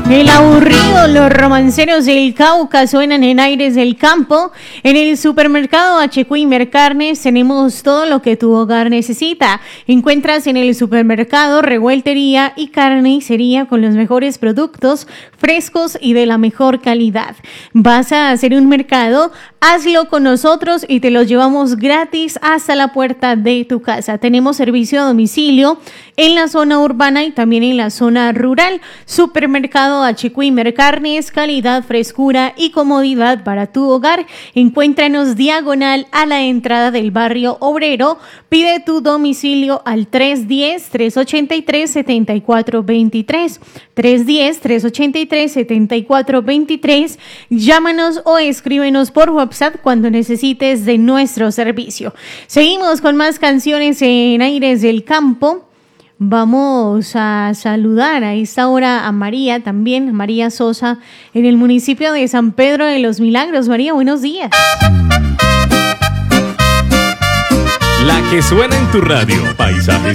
El aburrido, los romanceros del Cauca suenan en Aires del Campo. En el supermercado HQ y Mercarnes tenemos todo lo que tu hogar necesita. Encuentras en el supermercado revueltería y carnicería con los mejores productos frescos y de la mejor calidad. ¿Vas a hacer un mercado? Hazlo con nosotros y te los llevamos gratis hasta la puerta de tu casa. Tenemos servicio a domicilio en la zona urbana y también en la zona rural. Supermercado HQ y Mercarnes, calidad, frescura y comodidad para tu hogar. Encuéntranos diagonal a la entrada del barrio obrero. Pide tu domicilio al 310-383-7423. 310-383-7423. Llámanos o escríbenos por WhatsApp cuando necesites de nuestro servicio. Seguimos con más canciones en Aires del Campo. Vamos a saludar a esta hora a María también, María Sosa, en el municipio de San Pedro de los Milagros. María, buenos días. La que suena en tu radio, Paisajes